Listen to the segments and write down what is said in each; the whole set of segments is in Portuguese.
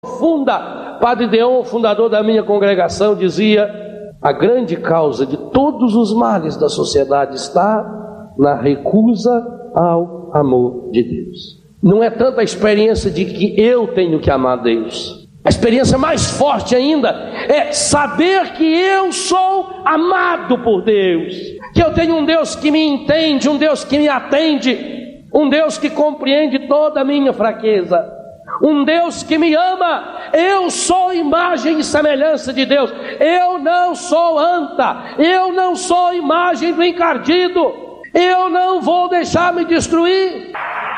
profunda. Padre Deon, o fundador da minha congregação, dizia: a grande causa de todos os males da sociedade está na recusa ao amor de Deus. Não é tanto a experiência de que eu tenho que amar Deus. A experiência mais forte ainda é saber que eu sou amado por Deus, que eu tenho um Deus que me entende, um Deus que me atende, um Deus que compreende toda a minha fraqueza, um Deus que me ama. Eu sou imagem e semelhança de Deus. Eu não sou anta, eu não sou imagem do encardido. Eu não vou deixar me destruir.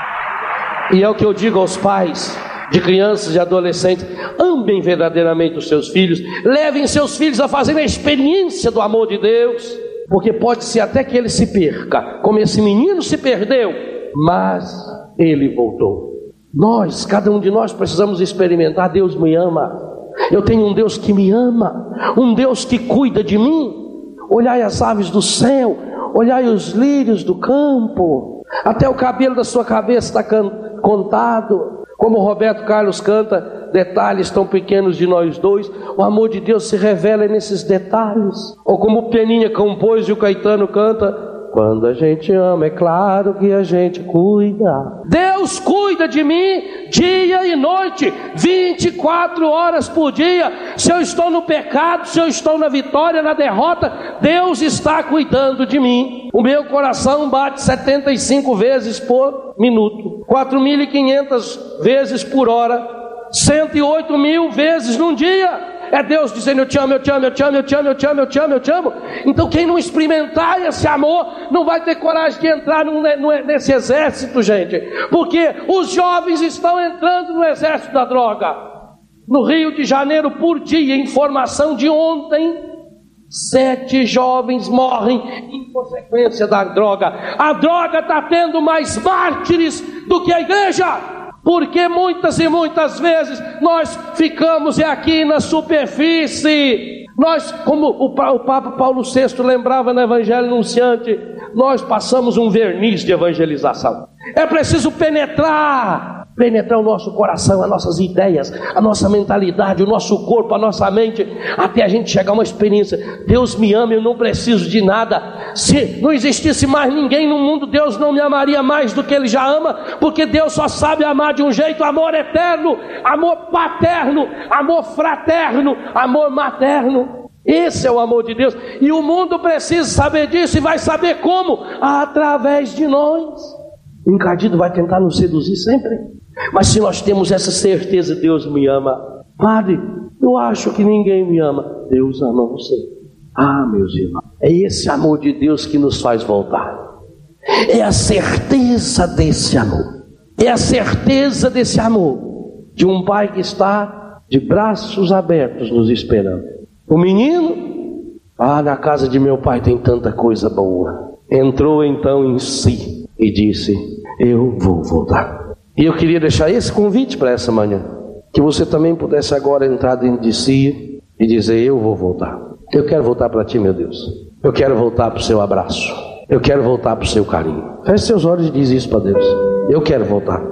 E é o que eu digo aos pais de crianças e adolescentes: amem verdadeiramente os seus filhos, levem seus filhos a fazer a experiência do amor de Deus, porque pode ser até que ele se perca, como esse menino se perdeu, mas ele voltou. Nós, cada um de nós, precisamos experimentar: Deus me ama, eu tenho um Deus que me ama, um Deus que cuida de mim. Olhai as aves do céu, olhai os lírios do campo, até o cabelo da sua cabeça está contado. Como o Roberto Carlos canta: detalhes tão pequenos de nós dois. O amor de Deus se revela nesses detalhes. Ou como o Peninha compôs e o Caetano canta: quando a gente ama, é claro que a gente cuida. Deus cuida de mim dia e noite, 24 horas por dia. Se eu estou no pecado, se eu estou na vitória, na derrota, Deus está cuidando de mim. O meu coração bate 75 vezes por minuto, 4.500 vezes por hora, 108.000 vezes num dia. É Deus dizendo: eu te amo, eu te amo, eu te amo, eu te amo, eu te amo, eu te amo, eu te amo. Então quem não experimentar esse amor não vai ter coragem de entrar nesse exército, gente. Porque os jovens estão entrando no exército da droga. No Rio de Janeiro, por dia, informação de ontem, 7 jovens morrem em consequência da droga. A droga está tendo mais mártires do que a igreja. Porque muitas e muitas vezes nós ficamos aqui na superfície. Nós, como o Papa Paulo VI lembrava no Evangelho Anunciante, nós passamos um verniz de evangelização. É preciso penetrar o nosso coração, as nossas ideias, a nossa mentalidade, o nosso corpo, a nossa mente, até a gente chegar a uma experiência: Deus me ama, eu não preciso de nada. Se não existisse mais ninguém no mundo, Deus não me amaria mais do que Ele já ama, porque Deus só sabe amar de um jeito: amor eterno, amor paterno, amor fraterno, amor materno. Esse é o amor de Deus, e o mundo precisa saber disso, e vai saber como? Através de nós. O encardido vai tentar nos seduzir sempre, mas se nós temos essa certeza: Deus me ama. Padre, eu acho que ninguém me ama. Deus ama você. Ah, meus irmãos, é esse amor de Deus que nos faz voltar. É a certeza desse amor. É a certeza desse amor de um pai que está de braços abertos nos esperando. O menino: na casa de meu pai tem tanta coisa boa. Entrou então em si e disse: eu vou voltar. E eu queria deixar esse convite para essa manhã, que você também pudesse agora entrar dentro de si e dizer: eu vou voltar. Eu quero voltar para ti, meu Deus. Eu quero voltar para o seu abraço. Eu quero voltar para o seu carinho. Feche seus olhos e diz isso para Deus: eu quero voltar.